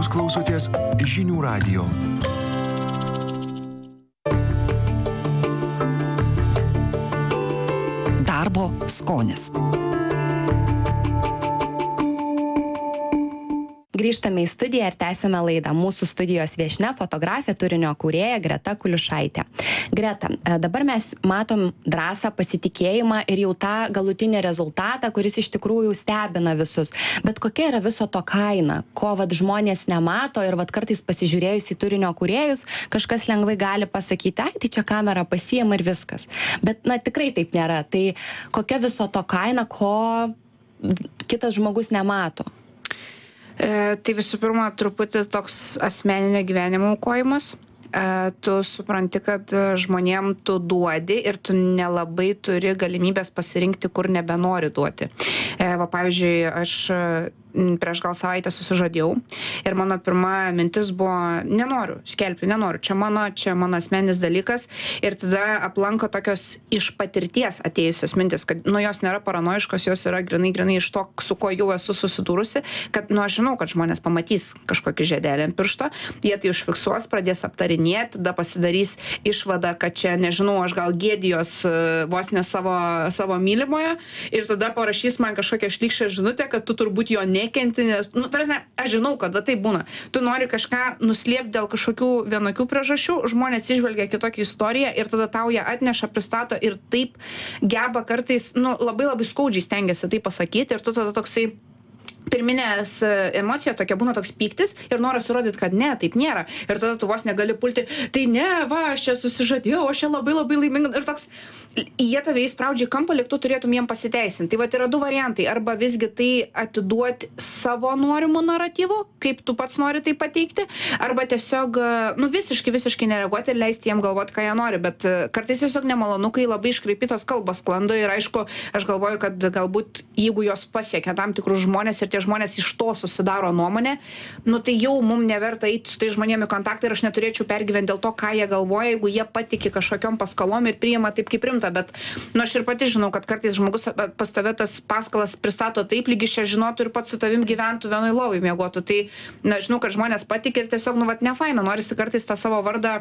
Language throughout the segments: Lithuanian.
Jūs klausotės Žinių radijo. Darbo skonis. Grįžtame į studiją ir tęsime laidą. Mūsų studijos viešnia fotografė, turinio kūrėja Greta Kuliušaitė. Greta, dabar mes matom drąsą, pasitikėjimą ir jau tą galutinį rezultatą, kuris iš tikrųjų stebina visus. Bet kokia yra viso to kaina? Ko žmonės nemato ir kartais pasižiūrėjus į turinio kūrėjus, kažkas lengvai gali pasakyti, ai, tai čia kamera pasiima ir viskas. Bet, tikrai taip nėra. Tai kokia viso to kaina, ko kitas žmogus nemato? Tai visų pirma, truputį toks asmeninio gyvenimo aukojimas. Tu supranti, kad žmonėm tu duodi ir tu nelabai turi galimybės pasirinkti, kur nebenori duoti. Pavyzdžiui, aš prieš gal savaitę susižadėjau ir mano pirma mintis buvo, nenoriu skelbti, čia mano asmeninis dalykas ir tada aplanko tokios iš patirties atėjusios mintis, kad jos nėra paranoiškos, jos yra grinai iš to, su kuo jau esu susidūrusi, kad aš žinau, kad žmonės pamatys kažkokį žiedelį ant piršto, jie tai užfiksuos, pradės aptarinėti, tada pasidarys išvadą, kad čia, nežinau, aš gal gėdijos vos ne savo mylimojo ir tada parašys man kažkokią šlykščią žinutę, kad tu turbūt jo nekenti, nes, aš žinau, kad tai būna. Tu nori kažką nuslėpti dėl kažkokių vienokių priežasčių, žmonės išvelgia kitokį istoriją ir tada tau ją atneša, pristato ir taip geba kartais, labai skaudžiai stengiasi tai pasakyti ir tu tada toksai pirminės emocija tokia būna toks pyktis ir noras įrodyti, kad ne, taip nėra. Ir tada tu vos negali pulti, tai ne, aš čia susižadėjau, aš čia labai laiminga. Ir toks, jie tave įspraudžia į kampą, lyg tu turėtum jiem pasiteisinti. Tai yra du variantai. Arba visgi tai atiduoti savo norimų naratyvų, kaip tu pats nori tai pateikti, arba tiesiog, visiškai nereaguoti ir leisti jiem galvoti, ką jie nori. Bet kartais tiesiog nemalonu, kai labai iškraipytos kalbos sklando ir aišku, aš galvoju, kad galbūt jeigu jos pasiekia tam tikrus žmonės ir tie žmonės iš to susidaro nuomonę, tai jau mums neverta eiti su tai žmonėmi kontaktą ir aš neturėčiau pergyventi dėl to, ką jie galvoja, jeigu jie patiki kažkokiom paskalom ir priima taip, kaip rimta. Bet aš ir pati žinau, kad kartais žmogus pas tave tas paskalas pristato taip, lygi šią žinotų ir pats su tavim gyventų vienoj lovai miegotų. Tai žinau, kad žmonės patiki ir tiesiog, nefaina, norisi kartais tą savo vardą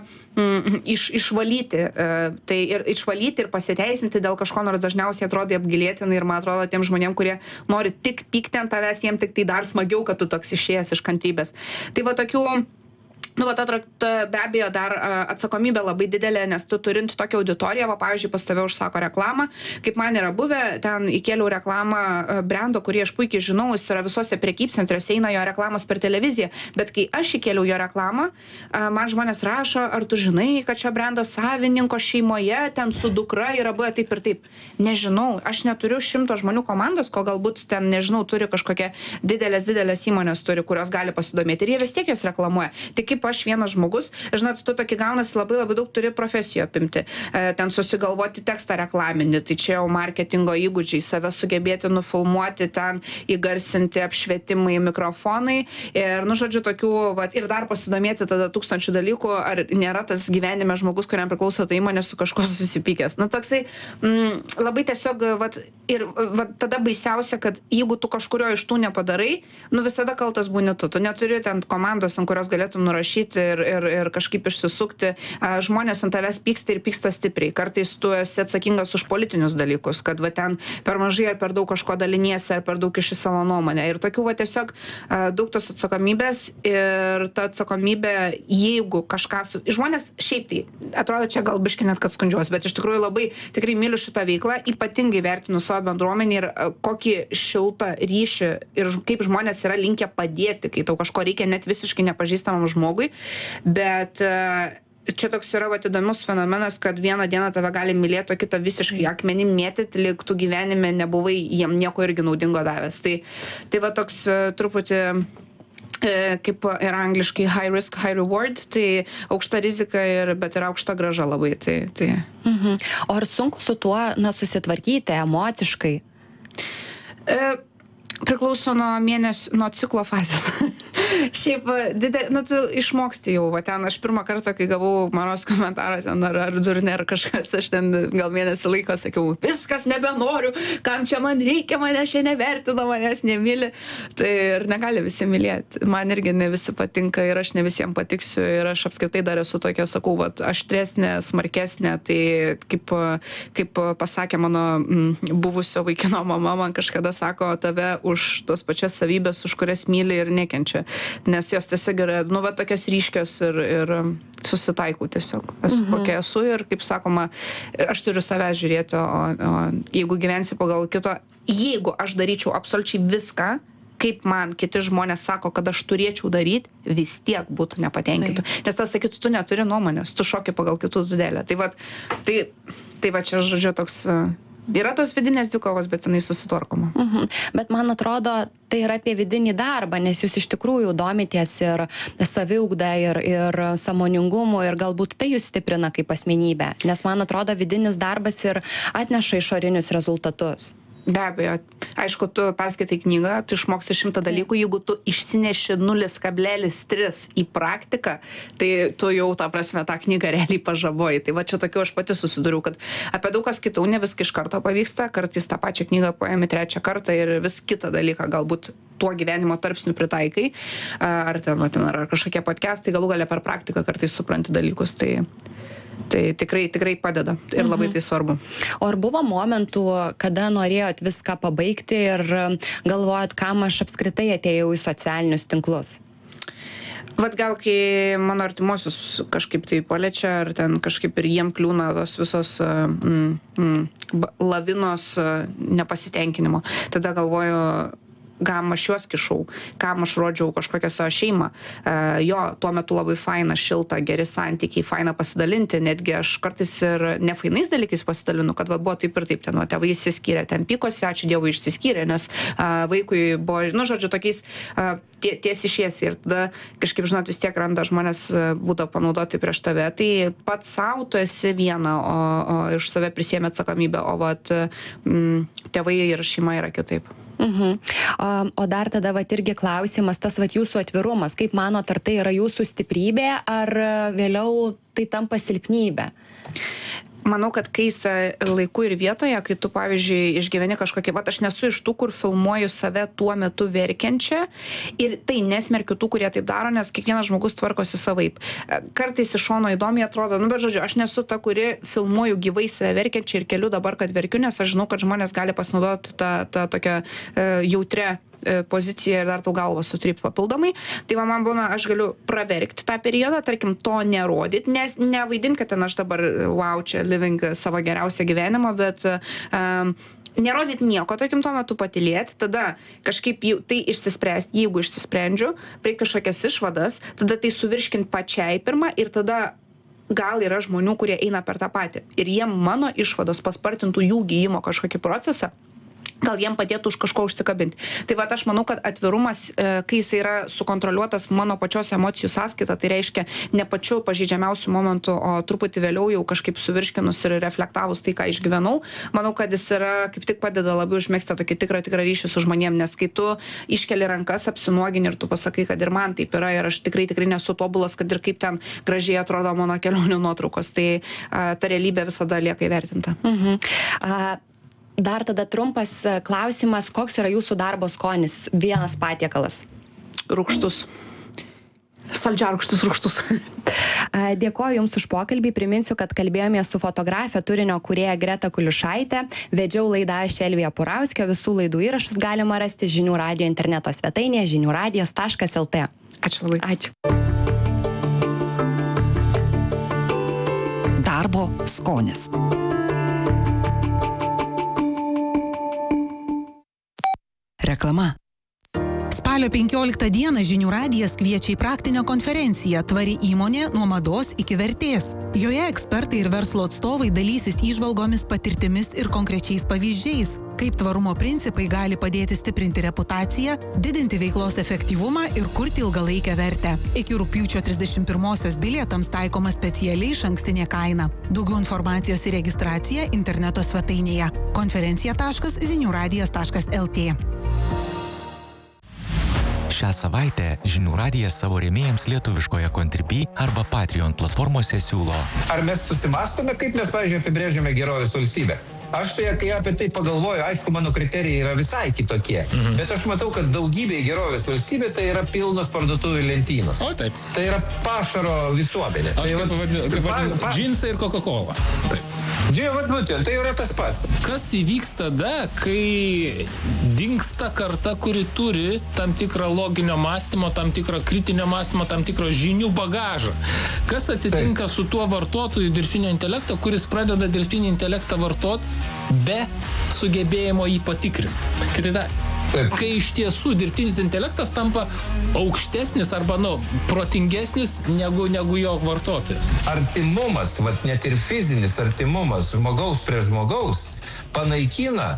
išvalyti. Tai ir išvalyti ir pasiteisinti dėl kažko, nors dažniausiai atrodo apgailėtinai ir man atrodo tiem žmonėm, kurie nori tik pykti ant tavęs, jiem tik tai dar smagiau, kad tu toks išėjęs iš kantrybės. Tai tokių, be abejo, dar atsakomybė labai didelė, nes tu turint tokią auditoriją, pavyzdžiui, pas tave užsako reklamą, kaip man yra buvę, ten įkėliau reklamą brendo, kurį aš puikiai žinau, jis yra visose prekybcentriuose, eina jo reklamos per televiziją, bet kai aš įkėliau jo reklamą, man žmonės rašo, ar tu žinai, kad šio brendo savininko šeimoje ten su dukra yra buvę taip ir taip. Nežinau, aš neturiu 100 žmonių komandos, ko galbūt ten, nežinau, turi kažkokią didelės įmonės turi, kurios gali pasidomėti ir jie vis tiek jos reklamuoja. Tik kaip aš vienas žmogus, žinot, tu tokį gaunasi labai daug turi profesijų apimti. Ten susigalvoti tekstą reklaminį, tai čia jau marketingo įgūdžiai, save sugebėti nufilmuoti, ten įgarsinti apšvietimai, mikrofonai ir, žodžiu, tokių, ir dar pasidomėti tada 1000 dalykų, ar nėra tas gyvenime žmogus, kuriam priklauso ta įmonė su kažkuo susipykęs. Toksai, labai tiesiog, tada baisiausia, kad jeigu tu kažkurio iš tų nepadarai, visada kaltas būni tu. Tu neturi ten komandos, ant kurios galėtum nurašyti ir kažkaip išsisukti. Žmonės ant tavęs pyksta ir pyksta stipriai. Kartais tu esi atsakingas už politinius dalykus, kad ten per mažai ar per daug kažko daliniesi, ar per daug iš savo nuomonę. Ir tokių tiesiog daug tos atsakomybės ir ta atsakomybė, jeigu kažką žmonės šiaip tai, atrodo čia gal biškai net kad skundžiuos, bet iš tikrųjų labai tikrai myliu šitą veiklą, ypatingai vertinu savo bendruomenį ir kokį šiltą ryšį ir kaip žmonės yra linkę padėti, kai tau kažko reikia net visiškai nepažįstamam žmogui. Bet čia toks yra įdomus fenomenas, kad vieną dieną tave gali mylėti, o kitą visiškai akmenim mėtyti, lyg tu gyvenime nebuvai jiem nieko irgi naudingo davęs. Tai toks truputį, kaip yra angliškai high risk, high reward, tai aukšta rizika, bet yra aukšta grąža labai. O ar sunku su tuo susitvarkyti emociškai? Priklauso nuo ciklo fazės. Šiaip, tu išmoksti jau, ten aš pirmą kartą, kai gavau manos komentarą, ten ar durne, ar kažkas, aš ten gal mėnesį laiko sakiau, viskas nebenoriu, kam čia man reikia, manęs čia nevertina, manęs nemyli. Tai ir negali visi mylėti. Man irgi ne visi patinka ir aš ne visiems patiksiu ir aš apskritai dar esu tokia, sakau, aštresnė, smarkesnė, tai kaip pasakė mano buvusio vaikino mama, man kažkada sako, tave už tos pačias savybės, už kurias myli ir nekenčia. Nes jos tiesiog yra, tokios ryškios ir susitaikau tiesiog. Esu kokia esu ir, kaip sakoma, aš turiu savęs žiūrėti, o jeigu gyvensi pagal kito, jeigu aš daryčiau absoliučiai viską, kaip man kiti žmonės sako, kad aš turėčiau daryti, vis tiek būtų nepatenkintų. Nes tas sakytų, tu neturi nuomonės, tu šoki pagal kitų dėlę. Tai va čia, žodžiu, toks... Yra tos vidinės dvikovos, bet jinai susitvarkoma. Bet man atrodo, tai yra apie vidinį darbą, nes jūs iš tikrųjų domitės ir saviugdą, ir sąmoningumu, ir galbūt tai jūs stiprina kaip asmenybę. Nes man atrodo, vidinis darbas ir atneša išorinius rezultatus. Be abejo. Aišku, tu perskaitai knygą, tu išmoksi 100 dalykų, jeigu tu išsineši 0,3 į praktiką, tai tu jau, ta prasme, tą knygą realiai pažaboji. Tai va čia tokiu aš pati susiduriu, kad apie daug kas kitų ne viską iš karto pavyksta, kartais tą pačią knygą paėmė 3 kartą ir vis kitą dalyką galbūt tuo gyvenimo tarpsniu pritaikai, ar kažkokie podcastai, galų galia per praktiką kartais supranti dalykus, tai tikrai padeda ir labai tai svarbu. O ar buvo momentų, kada norėjot viską pabaigti ir galvojot, kam aš apskritai atėjau į socialinius tinklus? Vat gal kai mano artimuosius kažkaip tai paliečia, ar ten kažkaip ir jiem kliūna tos visos lavinos nepasitenkinimo, tada galvoju, kam aš juos kišau, kam aš rodžiau kažkokią savo šeimą. Jo, tuo metu labai faina, šilta, geri santykiai, faina pasidalinti, netgi aš kartais ir nefainais dalykais pasidalinu, kad buvo taip ir taip, ten tėvai išsiskyrė, ten pykosi, ačiū Dievui išsiskyrė, nes vaikui buvo, žodžiu, tokiais tiesiai šviesiai ir tada kažkaip, žinot, vis tiek randa žmonės būdą panaudoti prieš tave, tai pats savo tu esi viena, o iš save prisiėmė atsakomybę, o tėvai ir šeima yra kitaip. O dar tada irgi klausimas, tas jūsų atvirumas, kaip manot, ar tai yra jūsų stiprybė, ar vėliau tai tampa silpnybė? Manau, kad kai laiku ir vietoje, kai tu, pavyzdžiui, išgyveni kažkokį, aš nesu iš tų, kur filmuoju save tuo metu verkiančią ir tai nesmerkiu tų, kurie taip daro, nes kiekvienas žmogus tvarkosi savaip. Kartais iš šono įdomiai atrodo, bet žodžiu, aš nesu ta, kuri filmuoju gyvai save verkiančią ir keliu dabar, kad verkiu, nes aš žinau, kad žmonės gali pasinaudoti tą tokią jautrę poziciją ir dar tau galvą sutrypt papildomai. Tai man būna, aš galiu praverkti tą periodą, tarkim, to nerodyti, nes nevaidint, kad ten aš dabar, čia living savo geriausią gyvenimą, bet nerodyti nieko, tarkim, tuo metu patylėti, tada kažkaip tai išsispręsti, jeigu išsisprendžiu, prie kažkokias išvadas, tada tai suvirškinti pačiai pirmą ir tada gal yra žmonių, kurie eina per tą patį. Ir jiem mano išvados paspartintų jų gijimo kažkokį procesą, gal jiem padėtų už kažko užsikabinti. Tai aš manau, kad atvirumas, kai jis yra sukontroliuotas mano pačios emocijų sąskaita, tai reiškia ne pačiu pažeidžiamiausių momentų, o truputį vėliau jau kažkaip suvirškinus ir reflektavus tai, ką išgyvenau, manau, kad jis yra, kaip tik padeda labai užmegzti tokį tikrą ryšį su žmonėm, nes kai tu iškeli rankas, apsinuogini ir tu pasakai, kad ir man taip yra ir aš tikrai nesu tobulas, kad ir kaip ten gražiai atrodo mano kelionių nuotraukos, tai ta realybė visada lieka įvertinta. Dar tada trumpas klausimas, koks yra jūsų darbo skonis? Vienas patiekalas. Rūgštus. Saldžiarūgštus. Dėkoju Jums už pokalbį. Priminsiu, kad kalbėjomės su fotografė turinio kūrėja Greta Kuliušaitė. Vedžiau laidą aš Elvija Purauskė. Visų laidų įrašus galima rasti Žinių radijo interneto svetainėje žiniųradijas.lt. Ačiū labai. Ačiū. Darbo skonis. Reklama. Spalio 15 dieną Žinių radijas kviečia į praktinę konferenciją Tvari įmonė nuo mados iki vertės. Joje ekspertai ir verslo atstovai dalysis įžvalgomis, patirtimis ir konkrečiais pavyzdžiais, kaip tvarumo principai gali padėti stiprinti reputaciją, didinti veiklos efektyvumą ir kurti ilgalaikę vertę. Iki rugpjūčio 31-osios bilietams taikoma specialiai išankstinė kaina. Daugiau informacijos ir registracija interneto svetainėje konferencija.žiniuradijas.lt. Šią savaitę Žinių radijas savo rėmėjams lietuviškoje Contribui arba Patreon platformose siūlo. Ar mes susimastome, kaip mes, pavyzdžiui, apibrėžiame gerovės valstybę? Aš tai, kai apie tai pagalvoju, aišku, mano kriterijai yra visai kitokie. Bet aš matau, kad daugybė gerovės valstybė tai yra pilnas parduotuvių lentynos. O taip. Tai yra pašaro visuomenė. Aš kaip vadinu, džinsai ir Coca-Cola. Taip. Būtent, tai yra tas pats. Kas įvyks tada, kai dingsta karta, kuri turi tam tikrą loginio mąstymo, tam tikrą kritinio mąstymo, tam tikrą žinių bagažą? Kas atsitinka su tuo vartotoju dirbtinio intelekto, kuris pradeda dirbtinį intelektą vartoti be sugebėjimo jį patikrinti? Kitai dar. Kai iš tiesų dirbtinis intelektas tampa aukštesnis arba, protingesnis negu jo vartotojas. Artimumas, net ir fizinis artimumas žmogaus prie žmogaus panaikina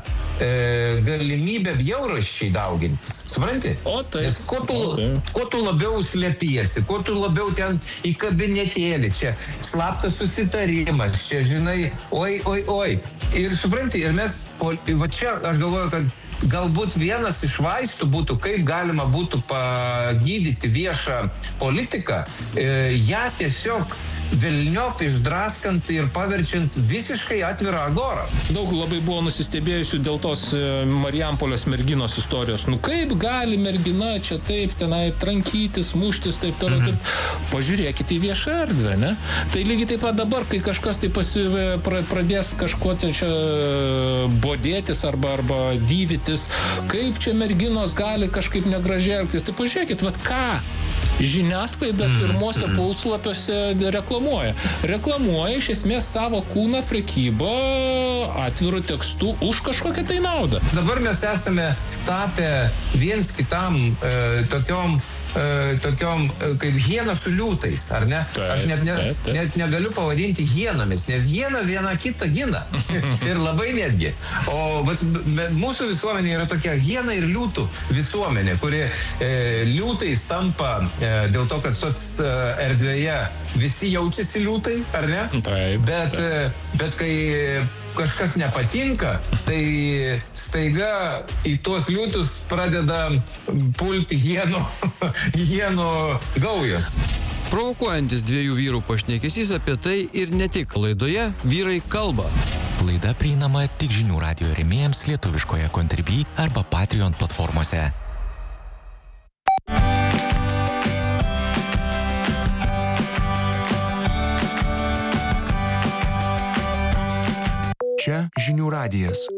galimybę bjaurasčiai daugintis. Supranti? O taip. Nes kuo tu labiau slėpiesi, kuo tu labiau ten į kabinetėlį, čia slaptas susitarimas, čia žinai, oi. Ir supranti, ir mes, va čia aš galvoju, kad galbūt vienas iš vaistų būtų, kaip galima būtų pagydyti viešą politiką, ją tiesiog velniop išdraskant ir paverčiant visiškai atvirą agorą. Daug labai buvo nusistebėjusių dėl tos Marijampolės merginos istorijos. Kaip gali mergina čia taip tenai trankytis, muštis, taip toliau. Taip. Pažiūrėkite į viešą erdvę, ne? Tai lygiai taip pat dabar, kai kažkas tai pradės kažkuo čia bodėtis arba dyvytis, kaip čia merginos gali kažkaip negražiai elgtis. Tai pažiūrėkit, ką žiniasklaida pirmose puslapiuose reklamuoja. Reklamuoja iš esmės savo kūną prekybą atviru tekstu už kažkokią tai naudą. Dabar mes esame tapę viens kitam tokiom kaip hiena su liūtais, ar ne? Aš net negaliu pavadinti hienomis, nes hiena viena kitą gina. Ir labai netgi. O mūsų visuomenė yra tokia hiena ir liūtų visuomenė, kuri liūtais tampa dėl to, kad erdvėje visi jaučiasi liūtai, ar ne? Taip. Bet kai kažkas nepatinka, tai staiga į tuos liūtus pradeda pulti hienų gaujos. Provokuojantis dviejų vyrų pašnekesys apie tai ir ne tik. Laidoje Vyrai kalba. Laida prieinama tik Žinių radijo rėmėjams lietuviškoje Contribui arba Patreon platformose. Čia Žinių radijas.